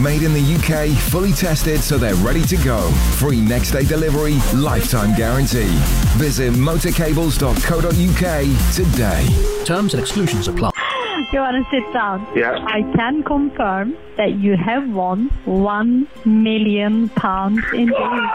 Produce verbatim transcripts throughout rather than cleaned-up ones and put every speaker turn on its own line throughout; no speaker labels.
Made in the U K, fully tested so they're ready to go. Free next day delivery, lifetime guarantee. Visit motorcables dot co dot uk today.
Terms and exclusions apply.
You want to sit down?
Yeah.
I can confirm that you have won one million pounds in days.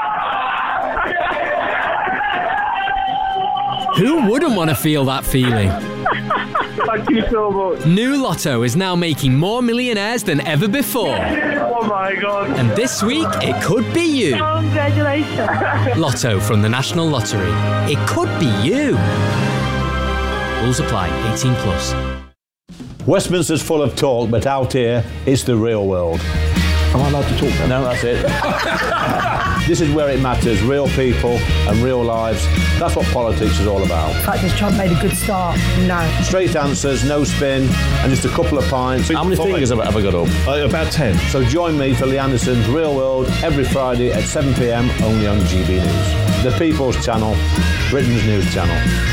Who wouldn't want to feel that feeling?
Thank you so much.
New Lotto is now making more millionaires than ever before.
Oh my God.
And this week, it could be you.
Congratulations.
Lotto from the National Lottery. It could be you. Rules apply. eighteen plus.
Westminster's full of talk, but out here, it's the real world.
Am I allowed to talk then?
No, that's it. This is where it matters. Real people and real lives. That's what politics is all about.
In fact, has Trump made a good start? No.
Straight answers, no spin, and just a couple of pints. How many
Five.
fingers have I ever got up?
Uh, about ten.
So join me for Lee Anderson's Real World every Friday at seven p m only on G B News. The People's Channel, Britain's news channel.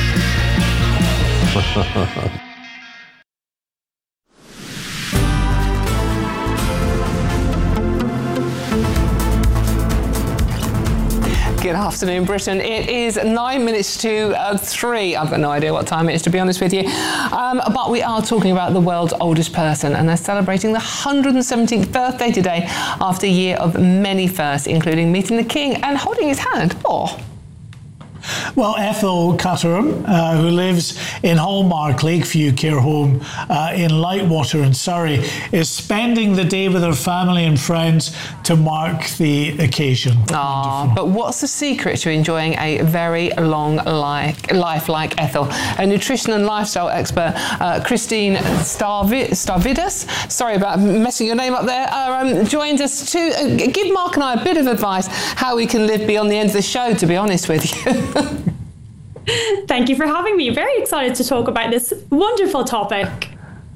Good afternoon, Britain. It is nine minutes to uh, three. I've got no idea what time it is, to be honest with you. Um, but we are talking about the world's oldest person, and they're celebrating the one hundred seventeenth birthday today after a year of many firsts, including meeting the King and holding his hand. Oh.
Well, Ethel Cutterham, uh, who lives in Hallmark Lakeview Care Home uh, in Lightwater in Surrey, is spending the day with her family and friends to mark the occasion.
Ah, but what's the secret to enjoying a very long life, life like Ethel? A nutrition and lifestyle expert, uh, Christine Starvi- Starvidis, sorry about messing your name up there, uh, um, joins us to uh, give Mark and I a bit of advice how we can live beyond the end of the show, to be honest with you.
Thank you for having me. Very excited to talk about this wonderful topic.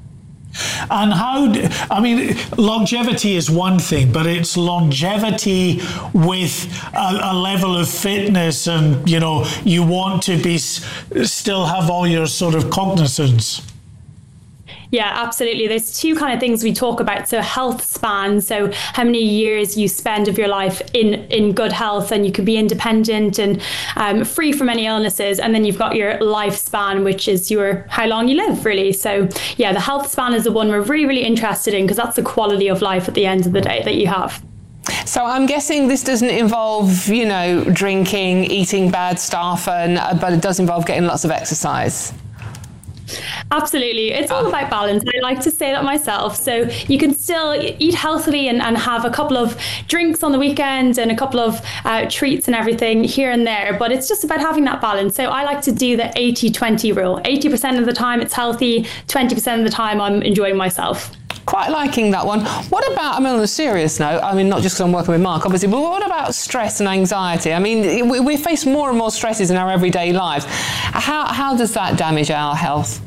And how, d- I mean, longevity is one thing, but it's longevity with a, a level of fitness and, you know, you want to be, still have all your sort of cognizance.
Yeah, absolutely. There's two kind of things we talk about. So health span, so how many years you spend of your life in, in good health and you can be independent and um, free from any illnesses. And then you've got your lifespan, which is your how long you live, really. So yeah, the health span is the one we're really, really interested in because that's the quality of life at the end of the day that you have.
So I'm guessing this doesn't involve, you know, drinking, eating bad stuff, and uh, but it does involve getting lots of exercise.
Absolutely. It's all about balance. I like to say that myself. So you can still eat healthily and, and have a couple of drinks on the weekend and a couple of uh, treats and everything here and there. But it's just about having that balance. So I like to do the eighty twenty rule. eighty percent of the time it's healthy, twenty percent of the time I'm enjoying myself.
Quite liking that one. What about, I mean, on a serious note, I mean, not just because I'm working with Mark, obviously, but what about stress and anxiety? I mean, we, we face more and more stresses in our everyday lives. How, how does that damage our health?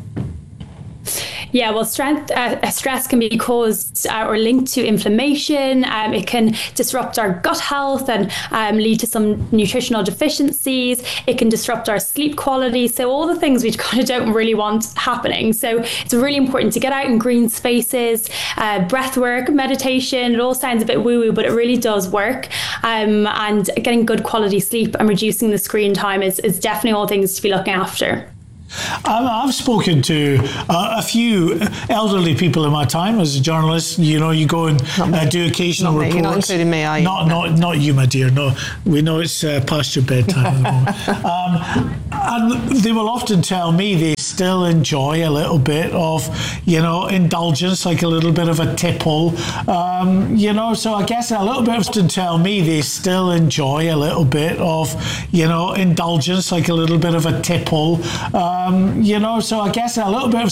Yeah, well, strength, uh, stress can be caused uh, or linked to inflammation. Um, it can disrupt our gut health and um, lead to some nutritional deficiencies. It can disrupt our sleep quality. So all the things we kind of don't really want happening. So it's really important to get out in green spaces, uh, breath work, meditation. It all sounds a bit woo-woo, but it really does work. Um, and getting good quality sleep and reducing the screen time is, is definitely all things to be looking after.
I've spoken to uh, a few elderly people in my time as a journalist. You know, you go and uh, do occasional
not me.
reports.
You're not including me, are you?
Not,
no.
not, not you, my dear. No, we know it's uh, past your bedtime at the moment. Um, and they will often tell me they still enjoy a little bit of, you know, indulgence, like a little bit of a tipple. Um, you know, so I guess a little bit often tell me they still enjoy a little bit of, you know, indulgence, like a little bit of a tipple. Um, you know, so I guess a little bit of